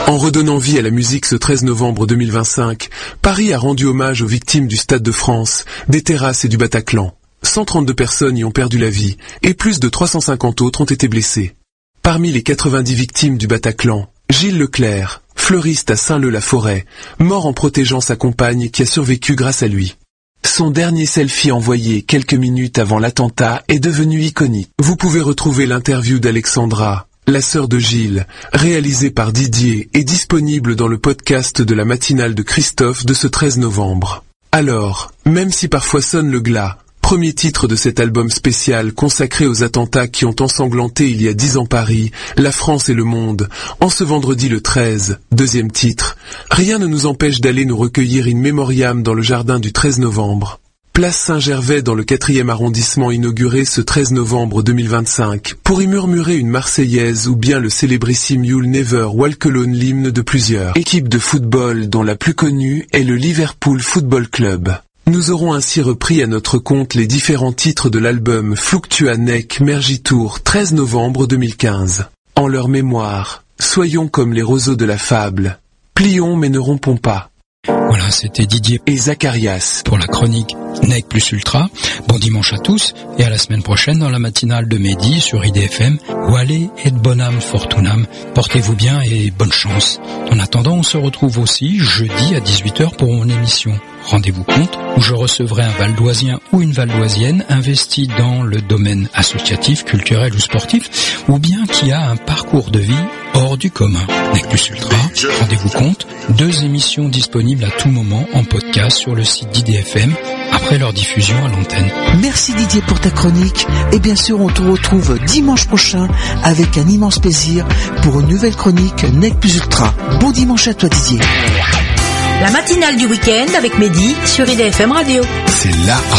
En redonnant vie à la musique ce 13 novembre 2025, Paris a rendu hommage aux victimes du Stade de France, des terrasses et du Bataclan. 132 personnes y ont perdu la vie et plus de 350 autres ont été blessées. Parmi les 90 victimes du Bataclan, Gilles Leclerc, fleuriste à Saint-Leu-la-Forêt, mort en protégeant sa compagne qui a survécu grâce à lui. Son dernier selfie envoyé quelques minutes avant l'attentat est devenu iconique. Vous pouvez retrouver l'interview d'Alexandra, la sœur de Gilles, réalisée par Didier et disponible dans le podcast de la matinale de Christophe de ce 13 novembre. Alors, même si parfois sonne le glas, premier titre de cet album spécial consacré aux attentats qui ont ensanglanté il y a 10 ans Paris, la France et le monde, en ce vendredi le 13, deuxième titre, rien ne nous empêche d'aller nous recueillir in memoriam dans le jardin du 13 novembre. Place Saint-Gervais dans le 4e arrondissement inauguré ce 13 novembre 2025 pour y murmurer une Marseillaise ou bien le célébrissime You'll Never Walk Alone, l'hymne de plusieurs équipes de football dont la plus connue est le Liverpool Football Club. Nous aurons ainsi repris à notre compte les différents titres de l'album Fluctua Nec Mergitur 13 novembre 2015. En leur mémoire, soyons comme les roseaux de la fable, plions mais ne rompons pas. Voilà, c'était Didier et Zacharias pour la chronique Nec plus Ultra. Bon dimanche à tous et à la semaine prochaine dans la matinale de Mehdi sur IDFM. Vale et bonam fortunam. Portez-vous bien et bonne chance. En attendant, on se retrouve aussi jeudi à 18h pour mon émission Rendez-vous compte, où je recevrai un valdoisien ou une valdoisienne investi dans le domaine associatif, culturel ou sportif, ou bien qui a un parcours de vie hors du commun. Nec plus Ultra, Rendez-vous compte, 2 émissions disponibles à tout moment en podcast sur le site d'IDFM, après leur diffusion à l'antenne. Merci Didier pour ta chronique, et bien sûr on te retrouve dimanche prochain avec un immense plaisir pour une nouvelle chronique Nec plus Ultra. Bon dimanche à toi Didier. La matinale du week-end avec Mehdi sur IDFM Radio. C'est la